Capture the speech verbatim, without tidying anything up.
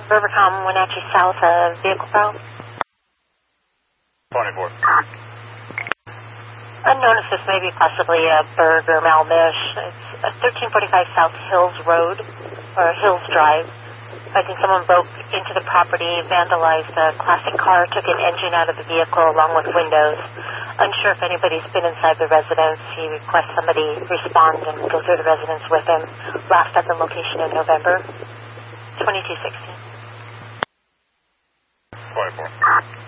Rivercom, Wenatchee South, uh, vehicle problem. twenty-four. Unknown if this may be possibly a Berg or Malmish. It's uh, thirteen forty-five South Hills Road, or Hills Drive. I think someone broke into the property, vandalized a classic car, took an engine out of the vehicle along with windows. Unsure if anybody's been inside the residence. He requests somebody respond and go through the residence with him. Last at the location in November. twenty-two sixteen. twenty-four.